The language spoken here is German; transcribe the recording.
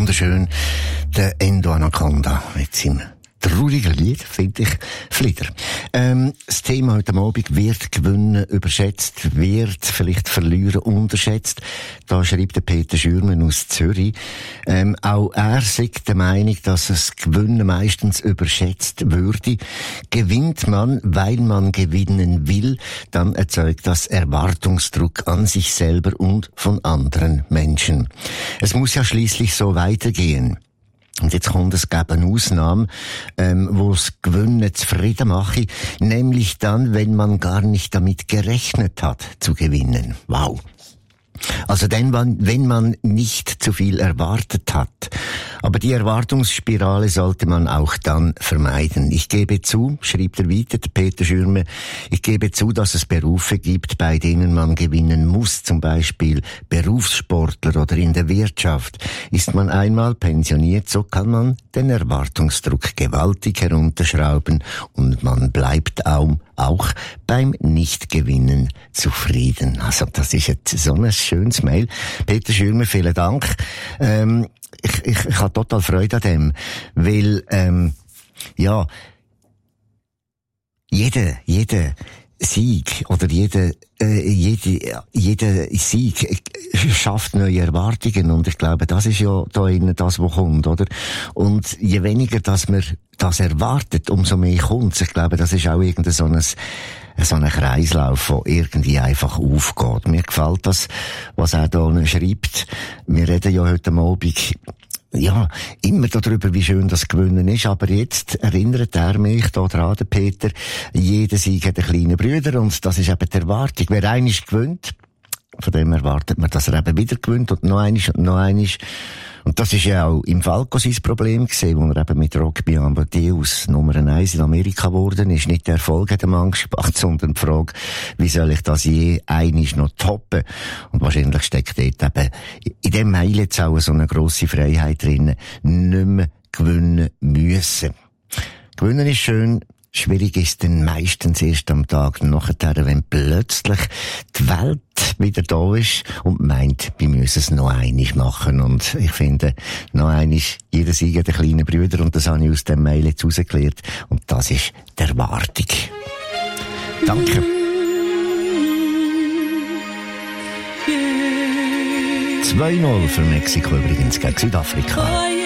wunderschön. Der Endo Anaconda mit seinem traurigen Lied, finde ich, Flieder. Das Thema heute Abend wird gewinnen überschätzt, wird vielleicht verlieren unterschätzt. Da schreibt der Peter Schürmann aus Zürich. Auch er sagt der Meinung, dass das Gewinnen meistens überschätzt würde. Gewinnt man, weil man gewinnen will, dann erzeugt das Erwartungsdruck an sich selber und von anderen Menschen. Es muss ja schließlich so weitergehen. Und jetzt kommt es eine Ausnahme, wo das Gewinnen zufrieden mache, nämlich dann, wenn man gar nicht damit gerechnet hat, zu gewinnen. Wow. Also dann, wenn man nicht zu viel erwartet hat. Aber die Erwartungsspirale sollte man auch dann vermeiden. Ich gebe zu, schrieb der weiter, Peter Schürme, ich gebe zu, dass es Berufe gibt, bei denen man gewinnen muss, zum Beispiel Berufssportler oder in der Wirtschaft. Ist man einmal pensioniert, so kann man den Erwartungsdruck gewaltig herunterschrauben und man bleibt auch beim Nichtgewinnen zufrieden. Also das ist jetzt so ein schönes Mail. Peter Schürmer, vielen Dank. Ich habe total Freude an dem, weil jeder Sieg oder jeder Sieg schafft neue Erwartungen und ich glaube, das ist ja da innen das, was kommt, oder? Und je weniger, dass man das erwartet, umso mehr kommt. Ich glaube, das ist auch irgendein so ein Kreislauf, der irgendwie einfach aufgeht. Mir gefällt das, was er da schreibt. Wir reden ja heute Abend immer darüber, wie schön das Gewinnen ist, aber jetzt erinnert er mich da dran, der Peter, jeder Sieg hat einen kleinen Bruder und das ist eben die Erwartung. Wer einmal gewinnt, von dem erwartet man, dass er eben wieder gewinnt und noch einmal. Und das ist ja auch im Falco sein Problem gewesen, wo er eben mit Rocky Amadeus Nummer 1 in Amerika geworden ist. Nicht der Erfolg hat den Mann gespart, sondern die Frage, wie soll ich das je einisch noch toppen? Und wahrscheinlich steckt dort eben in dem Mail jetzt auch so eine grosse Freiheit drin, nicht mehr gewinnen müssen. Gewinnen ist schön. Schwierig ist dann meistens erst am Tag nachher, wenn plötzlich die Welt wieder da ist und meint, wir müssen es noch einmal machen. Und ich finde, noch einmal, jeder Sieg hat einen kleinen Bruder und das habe ich aus dem Mail jetzt rausgeklärt. Und das ist die Erwartung. Danke. 2-0 für Mexiko übrigens gegen Südafrika.